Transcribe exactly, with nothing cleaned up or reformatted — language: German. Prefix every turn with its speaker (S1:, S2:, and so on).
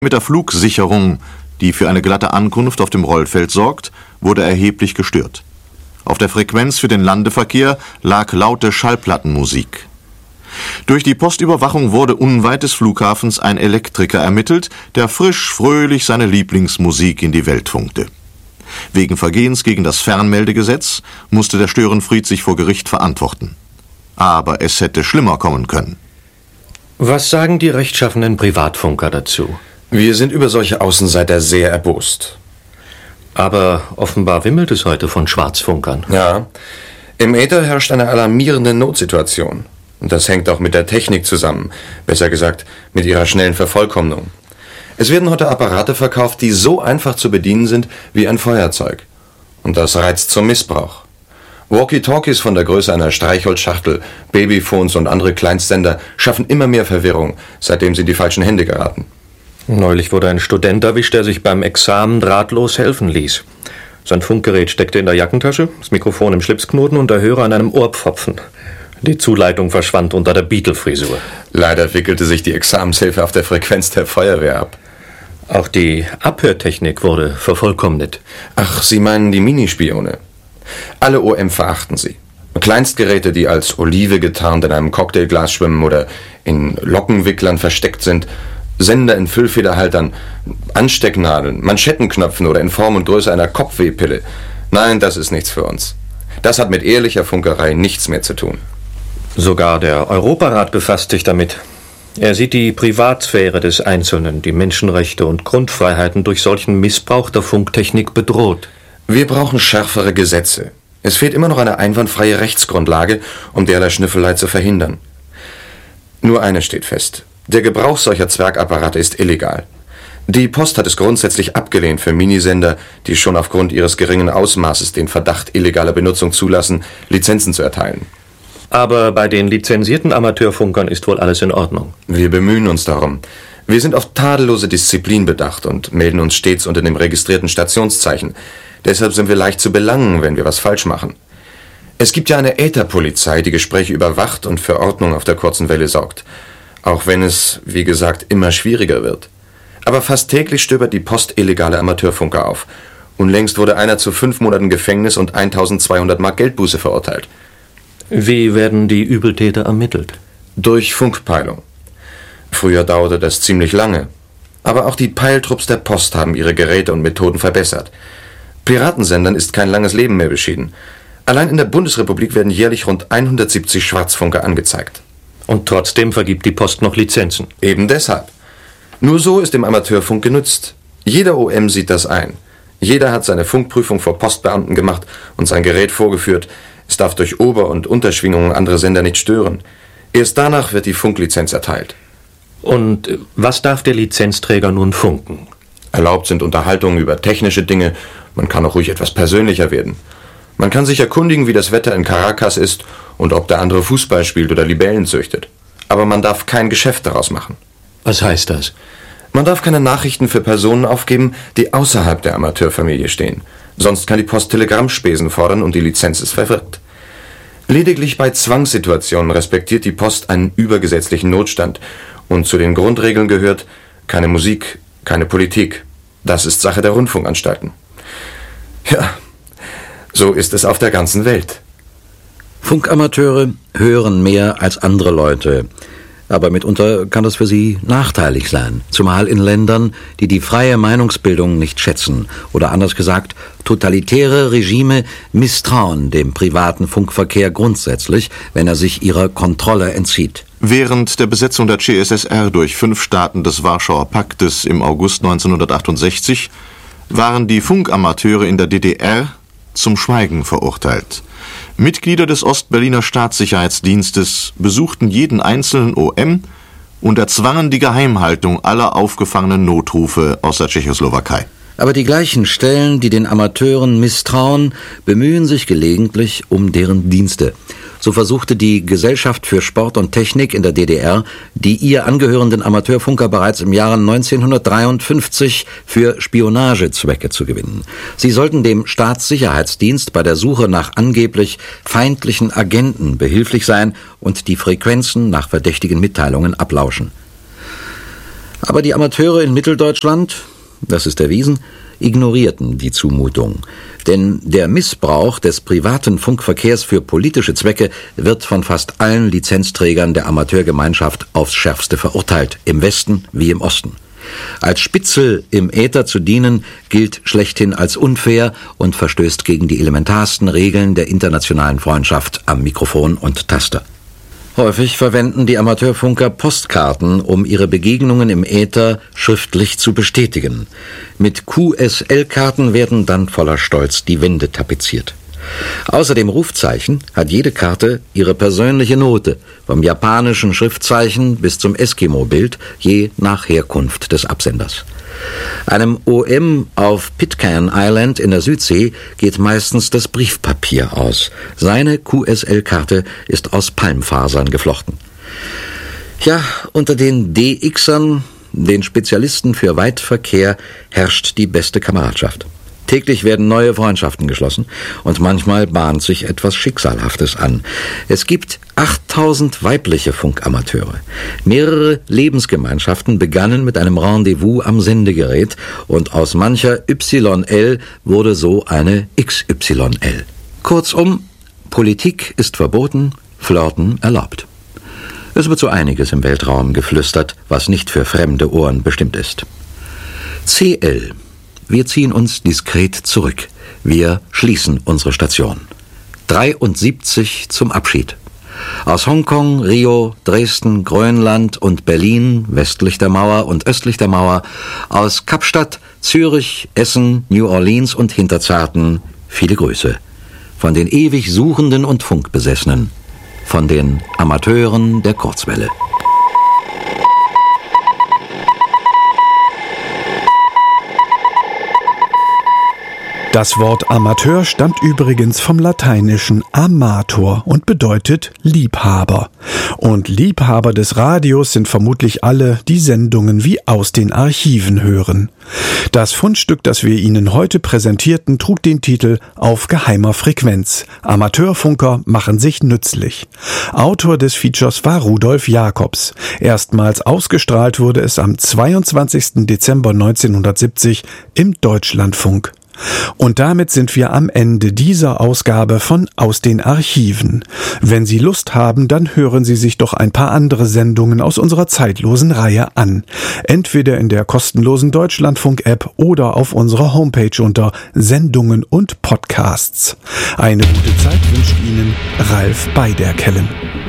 S1: Mit der Flugsicherung, die für eine glatte Ankunft auf dem Rollfeld sorgt, wurde erheblich gestört. Auf der Frequenz für den Landeverkehr lag laute Schallplattenmusik. Durch die Postüberwachung wurde unweit des Flughafens ein Elektriker ermittelt, der frisch, fröhlich seine Lieblingsmusik in die Welt funkte. Wegen Vergehens gegen das Fernmeldegesetz musste der Störenfried sich vor Gericht verantworten. Aber es hätte schlimmer kommen können.
S2: Was sagen die rechtschaffenen Privatfunker dazu?
S3: Wir sind über solche Außenseiter sehr erbost.
S2: Aber offenbar wimmelt es heute von Schwarzfunkern.
S3: Ja, im Äther herrscht eine alarmierende Notsituation. Und das hängt auch mit der Technik zusammen, besser gesagt mit ihrer schnellen Vervollkommnung. Es werden heute Apparate verkauft, die so einfach zu bedienen sind wie ein Feuerzeug. Und das reizt zum Missbrauch. Walkie-Talkies von der Größe einer Streichholzschachtel, Babyphones und andere Kleinstsender schaffen immer mehr Verwirrung, seitdem sie in die falschen Hände geraten.
S2: Neulich wurde ein Student erwischt, der sich beim Examen drahtlos helfen ließ. Sein Funkgerät steckte in der Jackentasche, das Mikrofon im Schlipsknoten und der Hörer an einem Ohrpfropfen. Die Zuleitung verschwand unter der Beatle-Frisur.
S3: Leider wickelte sich die Examenshilfe auf der Frequenz der Feuerwehr ab.
S2: Auch die Abhörtechnik wurde vervollkommnet.
S3: Ach, Sie meinen die Minispione? Alle O M verachten sie. Kleinstgeräte, die als Olive getarnt in einem Cocktailglas schwimmen oder in Lockenwicklern versteckt sind, Sender in Füllfederhaltern, Anstecknadeln, Manschettenknöpfen oder in Form und Größe einer Kopfwehpille. Nein, das ist nichts für uns. Das hat mit ehrlicher Funkerei nichts mehr zu tun.
S2: Sogar der Europarat befasst sich damit. Er sieht die Privatsphäre des Einzelnen, die Menschenrechte und Grundfreiheiten durch solchen Missbrauch der Funktechnik bedroht.
S3: Wir brauchen schärfere Gesetze. Es fehlt immer noch eine einwandfreie Rechtsgrundlage, um derlei Schnüffelei zu verhindern. Nur eines steht fest. Der Gebrauch solcher Zwergapparate ist illegal. Die Post hat es grundsätzlich abgelehnt, für Minisender, die schon aufgrund ihres geringen Ausmaßes den Verdacht illegaler Benutzung zulassen, Lizenzen zu erteilen.
S2: Aber bei den lizenzierten Amateurfunkern ist wohl alles in Ordnung.
S3: Wir bemühen uns darum. Wir sind auf tadellose Disziplin bedacht und melden uns stets unter dem registrierten Stationszeichen. Deshalb sind wir leicht zu belangen, wenn wir was falsch machen. Es gibt ja eine Ätherpolizei, die Gespräche überwacht und für Ordnung auf der kurzen Welle sorgt. Auch wenn es, wie gesagt, immer schwieriger wird. Aber fast täglich stöbert die Post illegale Amateurfunker auf. Unlängst wurde einer zu fünf Monaten Gefängnis und eintausendzweihundert Mark Geldbuße verurteilt.
S2: Wie werden die Übeltäter ermittelt?
S3: Durch Funkpeilung. Früher dauerte das ziemlich lange. Aber auch die Peiltrupps der Post haben ihre Geräte und Methoden verbessert. Piratensendern ist kein langes Leben mehr beschieden. Allein in der Bundesrepublik werden jährlich rund hundertsiebzig Schwarzfunker angezeigt.
S2: Und trotzdem vergibt die Post noch Lizenzen.
S3: Eben deshalb. Nur so ist dem Amateurfunk genützt. Jeder O M sieht das ein. Jeder hat seine Funkprüfung vor Postbeamten gemacht und sein Gerät vorgeführt. Es darf durch Ober- und Unterschwingungen andere Sender nicht stören. Erst danach wird die Funklizenz erteilt.
S2: Und was darf der Lizenzträger nun funken?
S3: Erlaubt sind Unterhaltungen über technische Dinge. Man kann auch ruhig etwas persönlicher werden. Man kann sich erkundigen, wie das Wetter in Caracas ist und ob der andere Fußball spielt oder Libellen züchtet. Aber man darf kein Geschäft daraus machen.
S2: Was heißt das?
S3: Man darf keine Nachrichten für Personen aufgeben, die außerhalb der Amateurfamilie stehen. Sonst kann die Post Telegrammspesen fordern und die Lizenz ist verwirkt. Lediglich bei Zwangssituationen respektiert die Post einen übergesetzlichen Notstand. Und zu den Grundregeln gehört keine Musik, keine Politik. Das ist Sache der Rundfunkanstalten. Ja, so ist es auf der ganzen Welt.
S4: Funkamateure hören mehr als andere Leute. Aber mitunter kann das für sie nachteilig sein, zumal in Ländern, die die freie Meinungsbildung nicht schätzen. Oder anders gesagt, totalitäre Regime misstrauen dem privaten Funkverkehr grundsätzlich, wenn er sich ihrer Kontrolle entzieht.
S1: Während der Besetzung der C S S R durch fünf Staaten des Warschauer Paktes im August neunzehnhundertachtundsechzig waren die Funkamateure in der D D R zum Schweigen verurteilt. Mitglieder des Ostberliner Staatssicherheitsdienstes besuchten jeden einzelnen O M und erzwangen die Geheimhaltung aller aufgefangenen Notrufe aus der Tschechoslowakei.
S4: Aber die gleichen Stellen, die den Amateuren misstrauen, bemühen sich gelegentlich um deren Dienste. So versuchte die Gesellschaft für Sport und Technik in der D D R, die ihr angehörenden Amateurfunker bereits im Jahre neunzehnhundertdreiundfünfzig für Spionagezwecke zu gewinnen. Sie sollten dem Staatssicherheitsdienst bei der Suche nach angeblich feindlichen Agenten behilflich sein und die Frequenzen nach verdächtigen Mitteilungen ablauschen. Aber die Amateure in Mitteldeutschland, das ist erwiesen, ignorierten die Zumutung. Denn der Missbrauch des privaten Funkverkehrs für politische Zwecke wird von fast allen Lizenzträgern der Amateurgemeinschaft aufs Schärfste verurteilt, im Westen wie im Osten. Als Spitzel im Äther zu dienen, gilt schlechthin als unfair und verstößt gegen die elementarsten Regeln der internationalen Freundschaft am Mikrofon und Taster. Häufig verwenden die Amateurfunker Postkarten, um ihre Begegnungen im Äther schriftlich zu bestätigen. Mit Q S L-Karten werden dann voller Stolz die Wände tapeziert. Außer dem Rufzeichen hat jede Karte ihre persönliche Note, vom japanischen Schriftzeichen bis zum Eskimo-Bild, je nach Herkunft des Absenders. Einem O M auf Pitcairn Island in der Südsee geht meistens das Briefpapier aus. Seine Q S L-Karte ist aus Palmfasern geflochten. Ja, unter den D Xern, den Spezialisten für Weitverkehr, herrscht die beste Kameradschaft. Täglich werden neue Freundschaften geschlossen und manchmal bahnt sich etwas Schicksalhaftes an. Es gibt achttausend weibliche Funkamateure. Mehrere Lebensgemeinschaften begannen mit einem Rendezvous am Sendegerät und aus mancher Y L wurde so eine X Y L. Kurzum, Politik ist verboten, Flirten erlaubt. Es wird so einiges im Weltraum geflüstert, was nicht für fremde Ohren bestimmt ist. C L. Wir ziehen uns diskret zurück. Wir schließen unsere Station. dreiundsiebzig zum Abschied. Aus Hongkong, Rio, Dresden, Grönland und Berlin, westlich der Mauer und östlich der Mauer, aus Kapstadt, Zürich, Essen, New Orleans und Hinterzarten, viele Grüße. Von den ewig Suchenden und Funkbesessenen. Von den Amateuren der Kurzwelle.
S5: Das Wort Amateur stammt übrigens vom lateinischen Amator und bedeutet Liebhaber. Und Liebhaber des Radios sind vermutlich alle, die Sendungen wie aus den Archiven hören. Das Fundstück, das wir Ihnen heute präsentierten, trug den Titel Auf geheimer Frequenz. Amateurfunker machen sich nützlich. Autor des Features war Rudolf Jakobs. Erstmals ausgestrahlt wurde es am zweiundzwanzigsten Dezember neunzehnhundertsiebzig im Deutschlandfunk. Und damit sind wir am Ende dieser Ausgabe von Aus den Archiven. Wenn Sie Lust haben, dann hören Sie sich doch ein paar andere Sendungen aus unserer zeitlosen Reihe an. Entweder in der kostenlosen Deutschlandfunk-App oder auf unserer Homepage unter Sendungen und Podcasts. Eine gute Zeit wünscht Ihnen Ralf Beiderkellen.